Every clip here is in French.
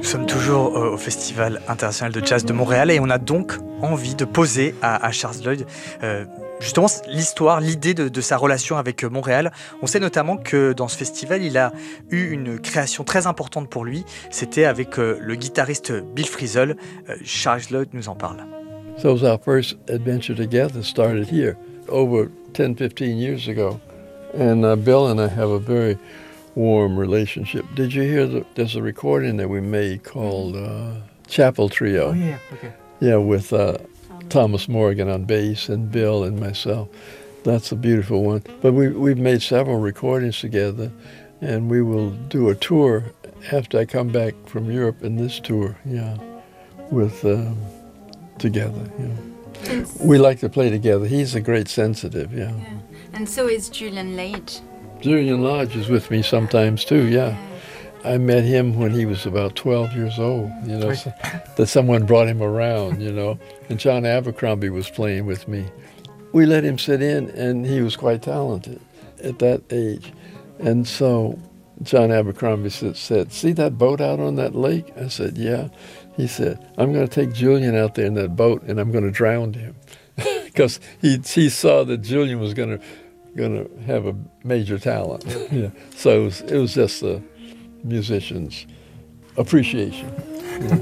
sommes toujours au Festival international de jazz de Montréal et on a donc envie de poser à Charles Lloyd justement l'histoire, l'idée de sa relation avec Montréal. On sait notamment que dans ce festival, il a eu une création très importante pour lui. C'était avec le guitariste Bill Frisell. Charles Lloyd nous en parle. So our first adventure together started here over 10-15 years ago. And Bill and I have a very warm relationship. Did you hear there's a recording that we made called Chapel Trio? Oh yeah, okay. Yeah, with Thomas Morgan on bass and Bill and myself. That's a beautiful one. But we've made several recordings together, and we will do a tour after I come back from Europe in this tour, yeah, with together, yeah. We like to play together. He's a great sensitive, yeah. And so is Julian Lage. Julian Lage is with me sometimes too, yeah. I met him when he was about 12 years old, you know, so that someone brought him around, you know, and John Abercrombie was playing with me. We let him sit in, and he was quite talented at that age. And so John Abercrombie said, "See that boat out on that lake?" I said, "Yeah." He said, "I'm going to take Julian out there in that boat, and I'm going to drown him." Because he saw that Julian was going to have a major talent. Yeah. So it was just a musician's appreciation. Yeah.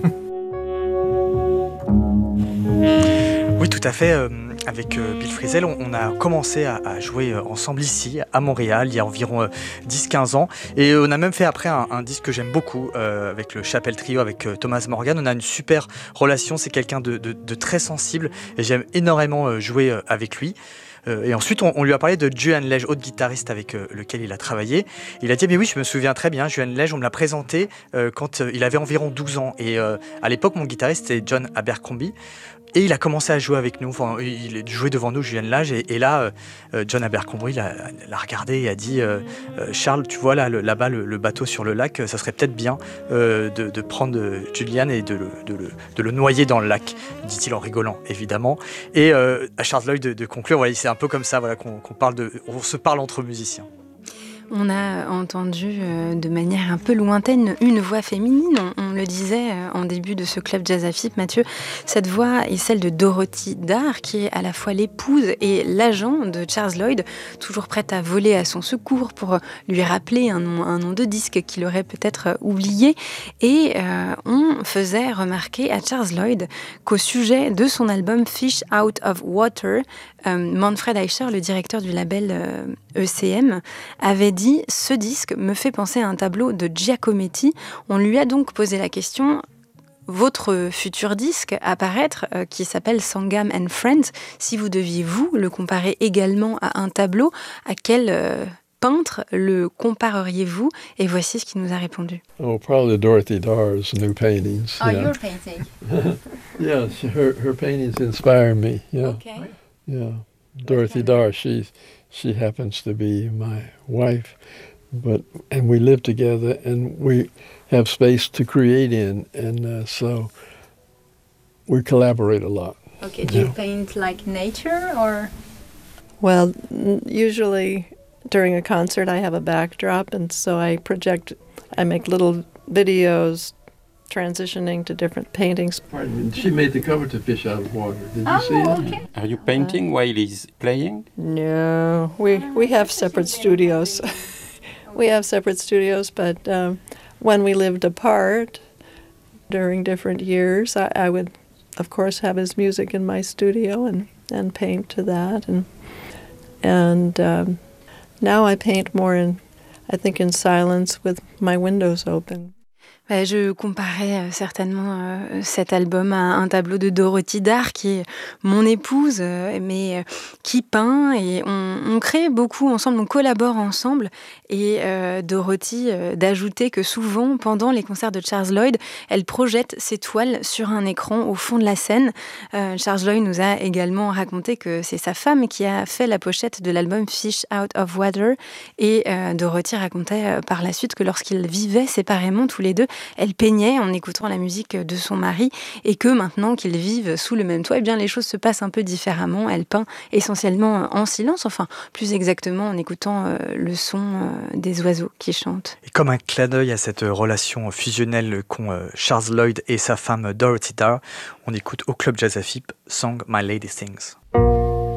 Oui, tout à fait. Avec Bill Frisell, on a commencé à jouer ensemble ici, à Montréal, il y a environ 10-15 ans. Et on a même fait après un disque que j'aime beaucoup, avec le Chapel Trio, avec Thomas Morgan. On a une super relation, c'est quelqu'un de très sensible et j'aime énormément jouer avec lui. Et ensuite, on lui a parlé de Julian Lage, autre guitariste avec lequel il a travaillé. Il a dit, mais oui, je me souviens très bien, Julian Lage, on me l'a présenté quand il avait environ 12 ans. Et à l'époque, mon guitariste, c'était John Abercrombie. Et il a commencé à jouer avec nous, enfin, il jouait devant nous, Julian Lage, et là, John Abercrombie l'a regardé et a dit Charles, tu vois là-bas le bateau sur le lac, ça serait peut-être bien de prendre Julian et de le noyer dans le lac, dit-il en rigolant, évidemment. Et à Charles Lloyd de conclure, voilà, c'est un peu comme ça voilà, qu'on se parle entre musiciens. On a entendu de manière un peu lointaine une voix féminine, on le disait en début de ce club Jazz à FIP, Mathieu. Cette voix est celle de Dorothy Darr, qui est à la fois l'épouse et l'agent de Charles Lloyd, toujours prête à voler à son secours pour lui rappeler un nom de disque qu'il aurait peut-être oublié. Et on faisait remarquer à Charles Lloyd qu'au sujet de son album Fish Out of Water, Manfred Eicher, le directeur du label ECM, avait dit « Ce disque me fait penser à un tableau de Giacometti ». On lui a donc posé la question « Votre futur disque à paraître, qui s'appelle Sangam and Friends, si vous deviez, vous, le comparer également à un tableau, à quel peintre le compareriez-vous ?» Et voici ce qu'il nous a répondu. Oh, probably Dorothy Darr's new paintings. Oh, yeah. Your painting. Yeah, her paintings inspire me. Yeah. Okay. Yeah, Dorothy Darr. She happens to be my wife, and we live together, and we have space to create in, and so we collaborate a lot. Okay. Do you paint like nature or? Well, usually during a concert, I have a backdrop, and so I make little videos transitioning to different paintings. Pardon me, she made the cover to Fish Out of Water. Did you see it? Okay. Are you painting while he's playing? No, we have separate studios. We have separate studios, but when we lived apart during different years, I would, of course, have his music in my studio and paint to that. And now I paint more in silence with my windows open. Je comparais certainement cet album à un tableau de Dorothy Darr, qui est mon épouse, mais qui peint, et on crée beaucoup ensemble, on collabore ensemble. Et Dorothy d'ajouter que souvent, pendant les concerts de Charles Lloyd, elle projette ses toiles sur un écran au fond de la scène. Charles Lloyd nous a également raconté que c'est sa femme qui a fait la pochette de l'album Fish Out of Water. Et Dorothy racontait par la suite que lorsqu'ils vivaient séparément tous les deux, deux, elle peignait en écoutant la musique de son mari et que maintenant qu'ils vivent sous le même toit, eh bien les choses se passent un peu différemment. Elle peint essentiellement en silence, enfin plus exactement en écoutant le son des oiseaux qui chantent. Et comme un clin d'œil à cette relation fusionnelle qu'ont Charles Lloyd et sa femme Dorothy Darr, on écoute au Club Jazz à FIP Song My Lady Sings.